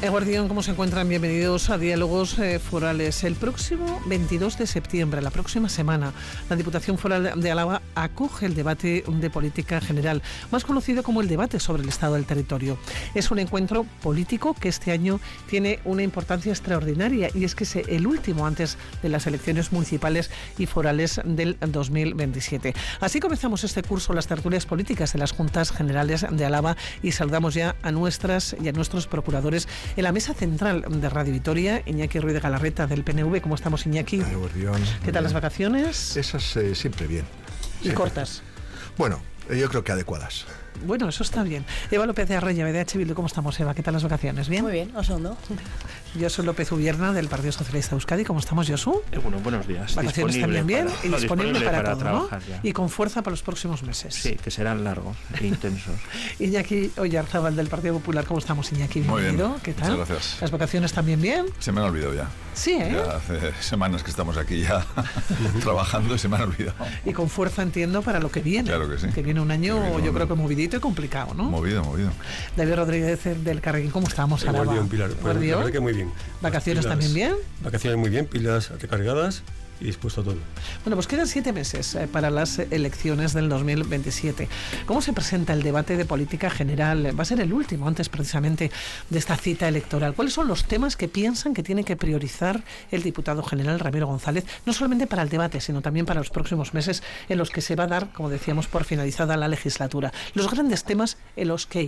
Eguardión, ¿cómo se encuentran? Bienvenidos a Diálogos Forales. El próximo 22 de septiembre, la próxima semana, la Diputación Foral de Álava acoge el debate de política general, más conocido como el debate sobre el estado del territorio. Es un encuentro político que este año tiene una importancia extraordinaria y es que es el último antes de las elecciones municipales y forales del 2027. Así comenzamos este curso, las tertulias políticas de las Juntas Generales de Álava, y saludamos ya a nuestras y a nuestros procuradores. En la mesa central de Radio Vitoria, Iñaki Ruiz de Galarreta, del PNV. ¿Cómo estamos, Iñaki? ¿Qué tal las vacaciones? Esas siempre bien. ¿Y cortas? Bueno, yo creo que adecuadas. Bueno, eso está bien. Eva López de Arraya, de EH Bildu. ¿Cómo estamos, Eva? ¿Qué tal las vacaciones? ¿Bien? Muy bien, Osondo. Josu López Ubierna, del Partido Socialista de Euskadi. ¿Cómo estamos, Josu? Bueno, buenos días. Vacaciones también bien y disponible para todo, ¿no? Ya. Y con fuerza para los próximos meses. Sí, que serán largos e intensos. Iñaki Oyarzábal, del Partido Popular. ¿Cómo estamos, Iñaki? Bienvenido. Muy bien. ¿Qué tal? Muchas gracias. ¿Las vacaciones también bien? Se me han olvidado ya. Sí, ¿eh? Ya hace semanas que estamos aquí ya trabajando y se me han olvidado. Y con fuerza, entiendo, para lo que viene. Claro que sí. Que viene un año, yo creo que movidito y complicado, ¿no? Movido. David Rodríguez, del Carrequín. ¿Cómo estamos, Álava? Muy bien, Pilar. Pues, la verdad que muy bien. ¿Vacaciones también bien? Vacaciones muy bien, pilas recargadas y dispuesto a todo. Bueno, pues quedan 7 meses para las elecciones del 2027. ¿Cómo se presenta el debate de política general? Va a ser el último, antes precisamente de esta cita electoral. ¿Cuáles son los temas que piensan que tiene que priorizar el diputado general Ramiro González, no solamente para el debate, sino también para los próximos meses en los que se va a dar, como decíamos, por finalizada la legislatura? Los grandes temas en los que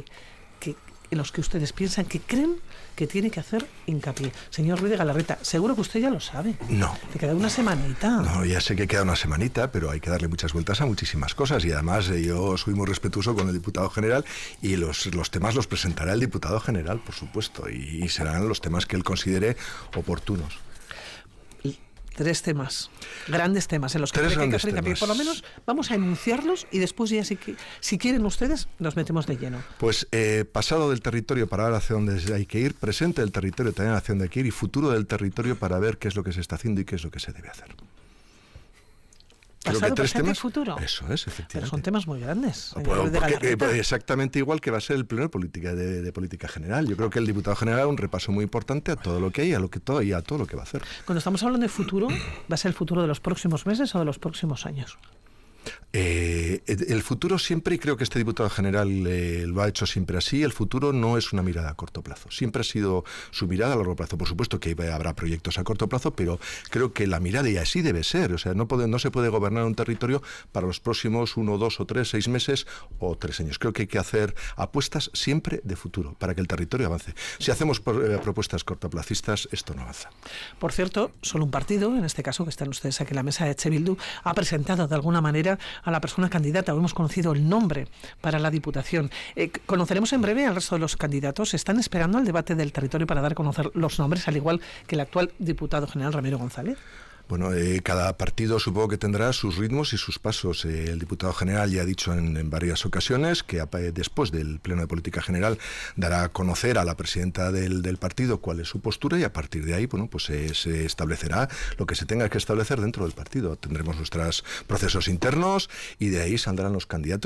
ustedes piensan que creen que tiene que hacer hincapié. Señor Ruiz de Galarreta, seguro que usted ya lo sabe. No. Te queda una semanita. No, ya sé que queda una semanita, pero hay que darle muchas vueltas a muchísimas cosas. Y además yo soy muy respetuoso con el diputado general y los temas los presentará el diputado general, por supuesto, y serán los temas que él considere oportunos. 3 temas, grandes temas en los que hay que hacer hincapié. Por lo menos vamos a enunciarlos y después ya si quieren ustedes nos metemos de lleno. Pues pasado del territorio para ver hacia dónde hay que ir, presente del territorio también hacia dónde hay que ir y futuro del territorio para ver qué es lo que se está haciendo y qué es lo que se debe hacer. Pasado, presente y futuro. Eso es, efectivamente. Pero son temas muy grandes. Exactamente igual que va a ser el pleno de política general. Yo creo que el diputado general hará un repaso muy importante a todo lo que hay, a todo lo que va a hacer. Cuando estamos hablando de futuro, ¿va a ser el futuro de los próximos meses o de los próximos años? El futuro siempre, y creo que este diputado general lo ha hecho siempre así, el futuro no es una mirada a corto plazo, siempre ha sido su mirada a largo plazo. Por supuesto que habrá proyectos a corto plazo, pero creo que la mirada, y así debe ser, o sea, no se puede gobernar un territorio para los próximos 1, 2 o 3, 6 meses o 3 años. Creo que hay que hacer apuestas siempre de futuro para que el territorio avance. Si hacemos propuestas cortoplacistas, esto no avanza. Por cierto, solo un partido, en este caso que están ustedes aquí en la mesa de EH Bildu, ha presentado de alguna manera a la persona candidata, o hemos conocido el nombre para la Diputación. Conoceremos en breve al resto de los candidatos. Están esperando al debate del territorio para dar a conocer los nombres, al igual que el actual diputado general Ramiro González. Bueno, cada partido supongo que tendrá sus ritmos y sus pasos. El diputado general ya ha dicho en varias ocasiones que después del Pleno de Política General dará a conocer a la presidenta del partido cuál es su postura y a partir de ahí, bueno, pues se establecerá lo que se tenga que establecer dentro del partido. Tendremos nuestros procesos internos y de ahí saldrán los candidatos.